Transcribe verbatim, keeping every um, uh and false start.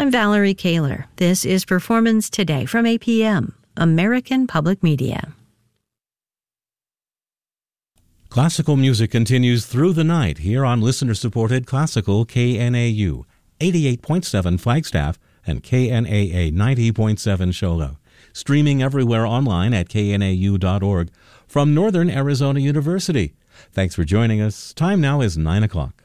I'm Valerie Kaler. This is Performance Today from A P M, American Public Media. Classical music continues through the night here on listener-supported Classical K N A U, eighty-eight point seven Flagstaff and K N A A ninety point seven Shola. Streaming everywhere online at K N A U dot org from Northern Arizona University. Thanks for joining us. Time now is nine o'clock.